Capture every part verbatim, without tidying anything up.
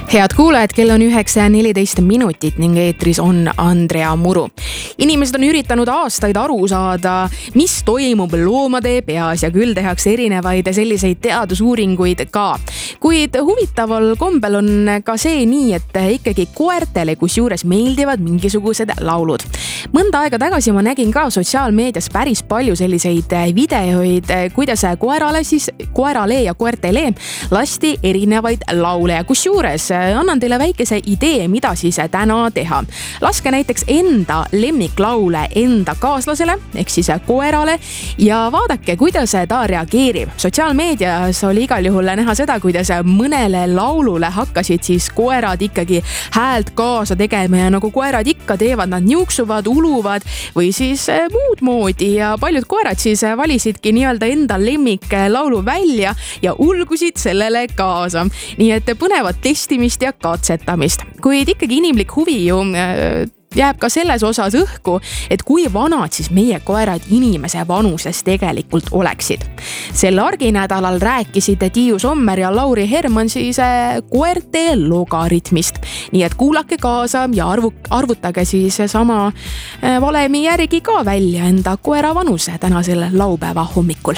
Head kuulajad, kell on üheksa ja neliteist minutit ning eetris on Andrea Muru. Inimesed on üritanud aastaid aru saada, mis toimub loomade peas ja küll tehakse erinevaid selliseid teadusuuringuid ka. Kuid huvitaval kombel on ka see nii, et ikkagi koertele kusjuures meeldivad mingisugused laulud. Mõnda aega tagasi ma nägin ka sotsiaalmeedias päris palju selliseid videoid, kuidas koerale, siis koerale ja koertele lasti erinevaid laule ja kusjuures annan teile väikese idee, mida siis täna teha. Laske näiteks enda lemmiklaule enda kaaslasele, ehk siis koerale ja vaadake, kuidas ta reageerib. Sotsiaalmeedias oli igal juhul näha seda, kuidas mõnele laulule hakkasid siis koerad ikkagi häält kaasa tegema ja nagu koerad ikka teevad, nad niuksuvad, uluvad või siis muud moodi ja paljud koerad siis valisidki nii-öelda enda lemmiklaulu välja ja ulgusid sellele kaasa. Nii et põnevat testimist ja katsetamist. Kuid ikkagi inimlik huvi ju jääb ka selles osas õhku, et kui vanad siis meie koerad inimese vanuses tegelikult oleksid. Sel arginädalal rääkisid Tiiu Sommer ja Lauri Herman siis koerte logaritmist. Nii et kuulake kaasa ja arvu, arvutage siis sama valemi järgi ka välja enda koera vanuse tänasel laupäeva hommikul.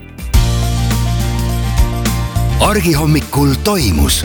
Argihommikul toimus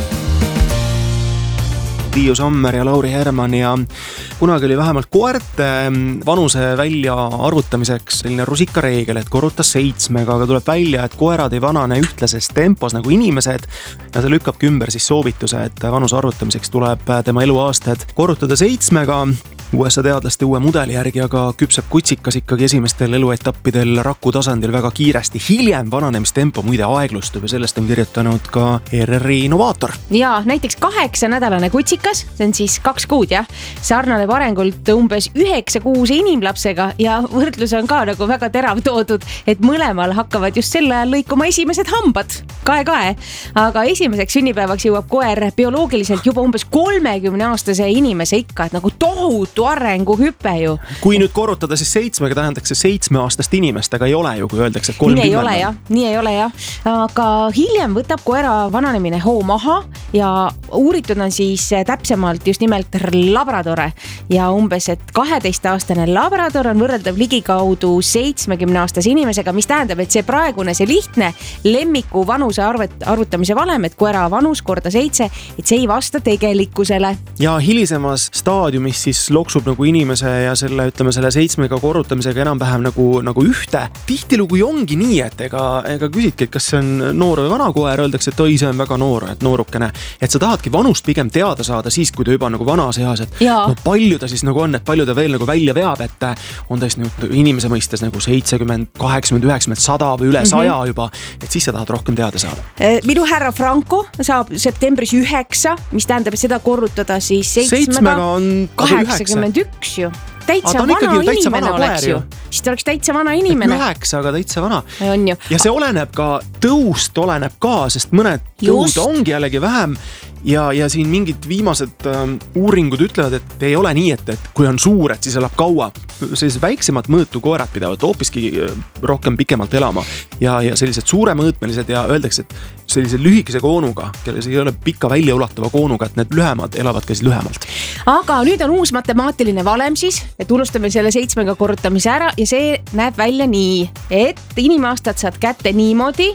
Tiiu Sommer ja Lauri Herman ja kunagi oli vähemalt koerte vanuse välja arvutamiseks selline rusikareegel, et korruta seitsmega, aga tuleb välja, et koerad ei vanane ühtlases tempos nagu inimesed ja see lükkabki ümber siis soovituse, et vanuse arvutamiseks tuleb tema eluaastad korrutada seitsmega. U S A teadlaste uue mudeli järgi aga küpseb kutsikas ikkagi esimestel eluetappidel raku tasandil väga kiiresti. Hiljem vananemistempo muide aeglustub ja sellest on kirjutanud ka R R I innovaator. Ja näiteks kaheksa nädalane kutsikas, see on siis kaks kuud, jah. Sarnaneb arengult umbes üheksa kuuse inimlapsega ja võrdlus on ka nagu väga terav toodud, et mõlemal hakkavad just sel ajal lõikuma esimesed hambad. Kae-kae. Aga esimeseks sünnipäevaks jõuab koer bioloogiliselt juba umbes kolmekümne aastase inimese ikka, et nagu tohutu arengu hüpe ju. Kui nüüd korrutada siis seitsmega, tähendaks see seitsme aastast inimest, aga ei ole ju, kui öeldakse, et kolmkümmend. Nii ei ole jah, nii ei ole jah. Aga hiljem võtab koera vananemine hoo maha ja uuritud on siis täpsemalt just nimelt labradore. Ja umbes, et kaheteistaastane labrador on võrreldav ligikaudu seitsmekümne aastase inimesega, mis tähendab, et see praegune, see lihtne lemmiku vanuse arvet, arvutamise valem, et koera vanus korda seitse, et see ei vasta tegelikkusele. Ja hilisemas staadiumis siis loksub nagu inimese ja selle, ütleme, selle seitsmega korrutamisega enam-vähem nagu, nagu ühte. Tihtilugu ongi nii, et ega, ega küsidki, et kas see on noor või vana koer, öeldakse, et oi, see on väga noor, et noorukene. Et sa tahadki vanust pigem teada saada siis, kui ta juba nagu vanas eas, et no, palju ta siis nagu on, et palju ta veel nagu välja veab, et on ta siis nagu inimese mõistes nagu seitsekümmend, kaheksakümmend, üheksakümmend, sada või üle saja mm-hmm. juba, et siis sa tahad rohkem teada saada. Minu härra Franco saab septembris üheksa, mis tähendab, et seda korrutada siis seitsmega kaheksakümmend üks ju. Täitsa vana inimene oleks ju. Siis ta oleks täitsa vana inimene. Üheksa, aga täitsa vana. On ju. Ja see oleneb ka, tõust oleneb ka, sest mõned tõud ongi jällegi vähem. Ja, ja siin mingid viimased ähm, uuringud ütlevad, et ei ole nii, et, et kui on suur, et siis elab kaua. Sellised väiksemad mõõtu koerad pidavad hoopiski rohkem pikemalt elama. Ja, ja sellised suure mõõtmelised ja öeldakse, et sellise lühikese koonuga, kelle see ei ole pikka välja ulatava koonuga, et need lühemad elavad ka siis lühemalt. Aga nüüd on uus matemaatiline valem siis, et unustame selle seitsmega korrutamise ära ja see näeb välja nii, et inimaastad saad kätte niimoodi,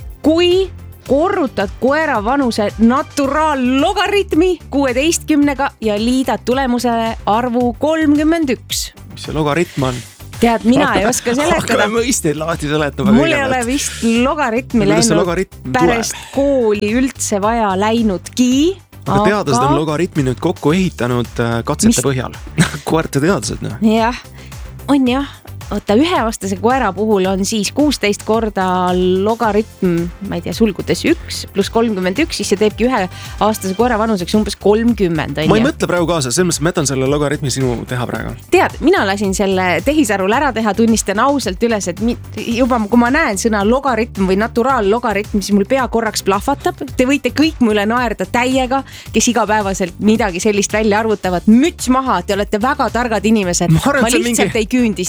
kui korrutad koera vanuse naturaallogaritmi kuueteistkümnega ja liidad tulemusele arvu kolmkümmend üks. Mis see logaritm on? Tead, mina ei oska seletada. Aga mõisteid lahti seletama. Mul ei ole vist logaritmi läinud pärast kooli üldse vaja läinudki. Aga teadlased on logaritmi nüüd kokku ehitanud katsete Mis... põhjal. Koerte teadlased. No. Jah, on jah. Oota, üheaastase koera puhul on siis kuusteist korda logaritm, ma ei tea, sulgudes üks pluss kolmkümmend üks, siis see teebki ühe aastase koera vanuseks umbes kolmkümmend. Ma ei mõtle praegu kaasa, selles mõttes ma jätan selle logaritmi sinu teha praegu. Tead, mina lasin selle tehisarul ära teha, tunnistan ausalt üles, et juba kui ma näen sõna logaritm või naturaallogaritm, siis mul pea korraks plahvatab. Te võite kõik mulle naerda täiega, kes igapäevaselt midagi sellist välja arvutavad. Müts maha, te olete väga targad inimesed. Ma, ma lihtsalt mingi... ei küündi sinna.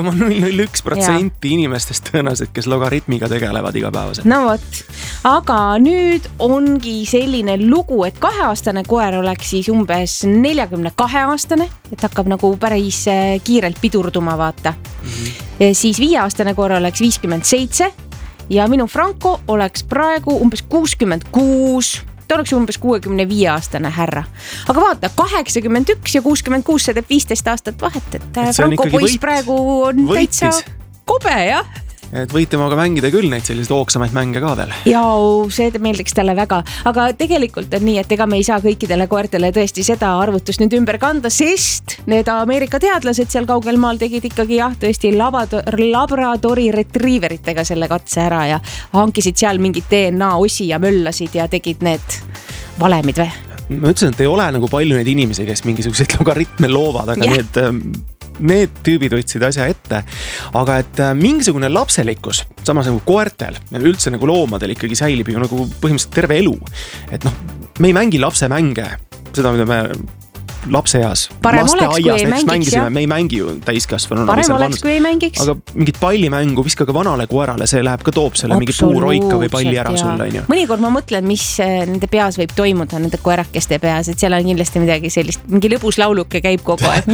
koma null null üks protsenti inimestest tõenäoliselt, kes logaritmiga tegelevad igapäevaselt. No vot, aga nüüd ongi selline lugu, et kaheaastane koer oleks siis umbes neljakümne kahe aastane, et hakkab nagu päris kiirelt pidurduma vaata. Mm-hmm. Siis viieaastane koer oleks viiskümmend seitse ja minu Franco oleks praegu umbes kuuskümmend kuus. Ta oleks umbes kuuekümne viie aastane härra. Aga vaata, kaheksakümmend üks ja kuuskümmend kuus see teeb viisteist aastat vahet, et, et Franco poiss võit, praegu on võitis. Täitsa kobe, jah. Et võite maga mängida küll neid selliseid ooksamaid mänge ka veel. Jau, see meeldiks talle väga. Aga tegelikult on nii, et ega me ei saa kõikidele koertele tõesti seda arvutust nüüd ümber kanda, sest need Ameerika teadlased seal kaugel maal tegid ikkagi jah, tõesti labradori retrieveritega selle katse ära ja hankisid seal mingid D N A osi ja möllasid ja tegid need valemid või? Ma ütlesin, et ei ole nagu palju neid inimesi, kes mingisuguseid logaritme loovad, aga ja. need... Need tüübid võtsid asja ette, aga et mingisugune lapselikkus, samas nagu koertel, üldse nagu loomadel ikkagi säilib ju nagu põhimõtteliselt terve elu. Et noh, me ei mängi lapse mänge, seda mida me lapseeas, laste aias näiteks mängisime, me ei mängi ju täiskasvanu. Parem oleks, kui ei mängiks. Aga mingit pallimängu viska ka vanale koerale, see läheb ka toob selle mingi puuroika või palli ära sulle. Mõnikord ma mõtlen, mis nende peas võib toimuda, nende koerakeste peas, et seal on kindlasti midagi sellist, mingi lõbus lauluke käib kogu aeg.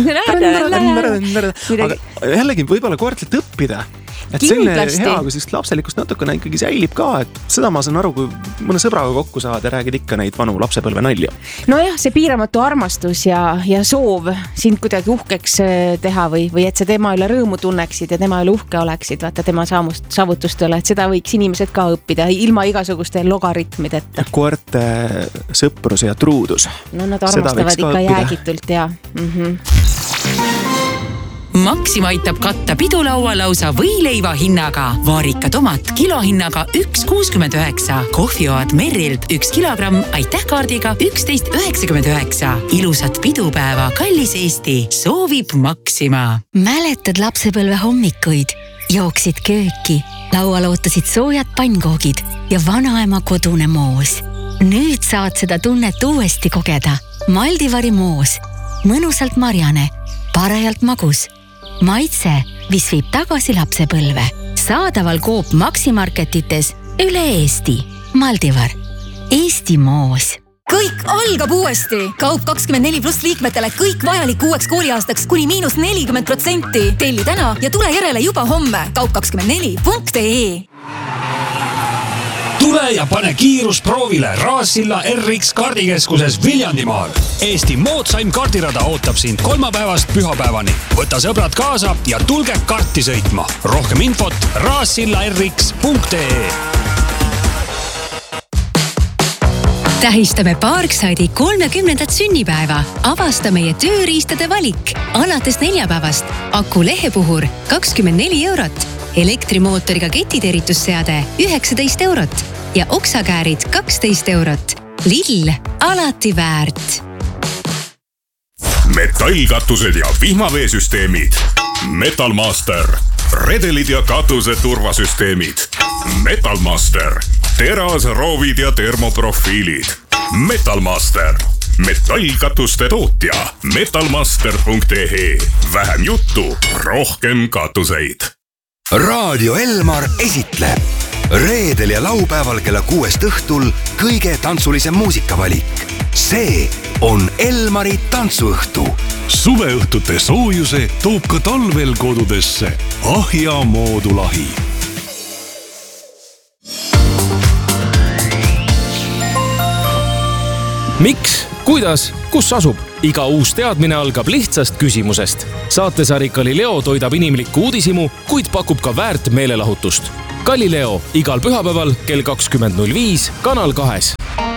Aga jällegi võib-olla koertelt õppida. Et selline hea, kui sellist lapselikust natukene ikkagi säilib ka, et seda ma saan aru, kui mõne sõbraga kokku saad ja räägid ikka neid vanu lapsepõlve nalja. No jah, see piiramatu armastus ja, ja soov sind kuidagi uhkeks teha või, või et sa tema üle rõõmu tunneksid ja tema üle uhke oleksid, vaata tema saamust, saavutustele, et seda võiks inimesed ka õppida ilma igasuguste logaritmideta. Koerte sõprus ja truudus. No nad armastavad ikka jäägitult ja... Mm-hmm. Maxima aitab katta pidulaua lausa võileiva hinnaga. Vaarika tomat kilohinnaga üks kuuskümmend üheksa. Kohvioad Merrilt üks kilogramm aitäh kaardiga üksteist üheksakümmend üheksa. Ilusat pidupäeva, kallis Eesti, soovib Maxima. Mäletad lapsepõlve hommikuid? Jooksid kööki, laual ootasid soojad pannkoogid ja vanaema kodune moos. Nüüd saad seda tunnet uuesti kogeda. Maldivari moos. Mõnusalt marjane, parajalt magus. Maitse, mis viib tagasi lapsepõlve. Saadaval Coop Maximarketites üle Eesti. Maldivar. Eesti moos. Kõik algab uuesti. Kaup kakskümmend neli pluss liikmetele kõik vajalik uueks kooliaastaks kuni miinus nelikümmend protsenti. Telli täna ja tule järele juba homme. kaup kakskümmend neli punkt ee. Tule ja pane kiirus proovile Raassilla R X kaardikeskuses Viljandimaal. Eesti moodsaim kaardirada ootab sind kolmapäevast pühapäevani. Võta sõbrad kaasa ja tulge karti sõitma. Rohkem infot raassilla r x punkt ee. Tähistame Parkside'i kolmekümnendat sünnipäeva. Avasta meie tööriistade valik. Alates neljapäevast aku lehepuhur kakskümmend neli eurot. Elektrimootoriga ketiterritusseade üheksateist eurot ja oksakäärid kaksteist eurot. Lill, alati väärt. Metallkatused ja vihmaveesüsteemid. Metalmaster. Redelid ja katuse turvasüsteemid. Metalmaster. Teras, roovid ja termoprofiilid. Metalmaster. Metallkatuste tootja. metalmaster punkt ee. Vähem juttu, rohkem katuseid. Raadio Elmar esitleb reedel ja laupäeval kella kuuest õhtul kõige tantsulisem muusikavalik. See on Elmari tantsuõhtu. Suveõhtute soojuse toob ka talvel kodudesse Ahja moodulahi. Miks? Kuidas? Kus asub? Iga uus teadmine algab lihtsast küsimusest. Saatesari Galileo toidab inimlikku uudisimu, kuid pakub ka väärt meelelahutust. Galileo igal pühapäeval kell kakskümmend null viis Kanal kahes.